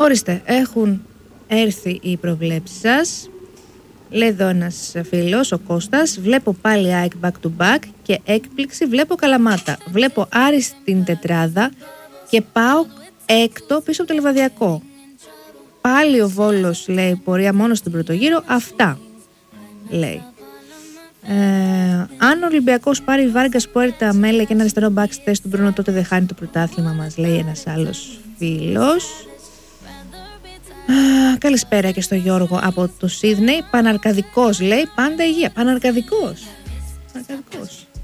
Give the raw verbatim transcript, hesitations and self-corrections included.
Ορίστε, έχουν έρθει οι προβλέψεις σας. Λέει εδώ ένας φίλος, ο Κώστας. Βλέπω πάλι ΑΕΚ back to back και έκπληξη βλέπω Καλαμάτα. Βλέπω Άρη στην τετράδα και πάω έκτο πίσω από το Λιβαδιακό. Πάλι ο Βόλος, λέει, πορεία μόνο στην πρωτογύρο. Αυτά, λέει. Ε, αν ο Ολυμπιακός πάρει Βάργκας, Πουέρτα, Μέλε και ένα αριστερό back θέση του Μπρούνο, τότε δεν χάνει το πρωτάθλημα, μας λέει ένας άλλος φίλος. Α, καλησπέρα και στο Γιώργο από το Σίδνεϊ. Παναρκαδικός, λέει, πάντα υγεία. Παναρκαδικός. Παναρκαδικός.